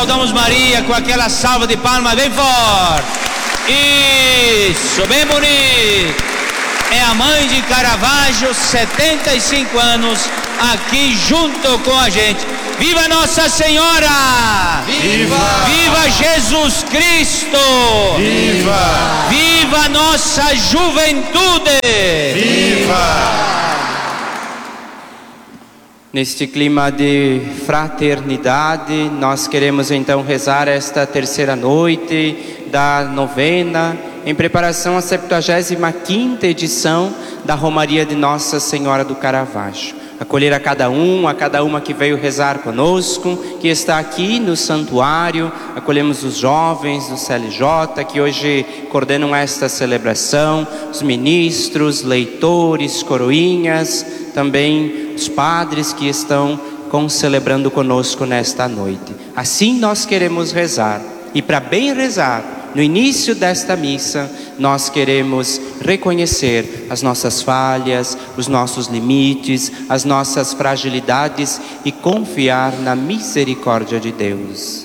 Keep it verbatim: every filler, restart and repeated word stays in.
saudamos Maria com aquela salva de palmas bem forte. Isso, bem bonito. É a mãe de Caravaggio, setenta e cinco anos, aqui junto com a gente. Viva Nossa Senhora! Viva! Viva Jesus Cristo! Viva! Viva nossa juventude! Viva! Neste clima de fraternidade, nós queremos então rezar esta terceira noite da novena, em preparação à septuagésima quinta edição da Romaria de Nossa Senhora do Caravaggio. Acolher a cada um, a cada uma que veio rezar conosco, que está aqui no santuário. Acolhemos os jovens do C L J, que hoje coordenam esta celebração, os ministros, leitores, coroinhas, também os padres que estão concelebrando conosco nesta noite. Assim nós queremos rezar, e para bem rezar, no início desta missa, nós queremos reconhecer as nossas falhas, os nossos limites, as nossas fragilidades e confiar na misericórdia de Deus.